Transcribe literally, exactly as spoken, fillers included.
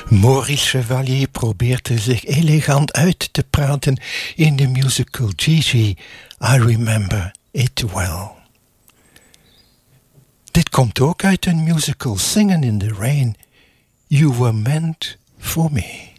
Maurice Chevalier probeert zich elegant uit te praten in de musical Gigi, I Remember It Well. Dit komt ook uit een musical Singin' in the Rain. You Were Meant for Me.